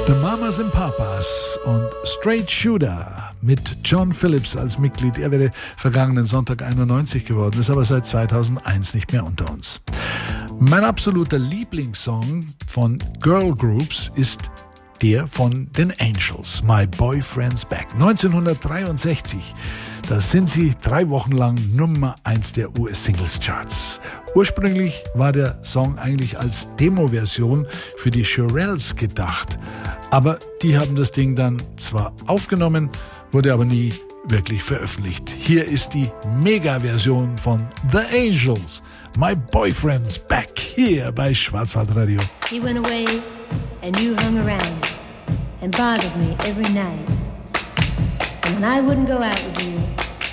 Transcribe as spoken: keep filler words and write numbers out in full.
The Mamas and Papas und Straight Shooter mit John Phillips als Mitglied. Er wäre vergangenen Sonntag einundneunzig geworden, ist aber seit zweitausendeins nicht mehr unter uns. Mein absoluter Lieblingssong von Girl Groups ist der von den Angels, My Boyfriend's Back. neunzehnhundertdreiundsechzig, da sind sie drei Wochen lang Nummer eins der U S-Singles-Charts. Ursprünglich war der Song eigentlich als Demo-Version für die Shirelles gedacht, aber die haben das Ding dann zwar aufgenommen, wurde aber nie wirklich veröffentlicht. Hier ist die Mega-Version von The Angels, My Boyfriend's Back, hier bei Schwarzwaldradio. He went away and you hung around and bothered me every night. And when I wouldn't go out with you,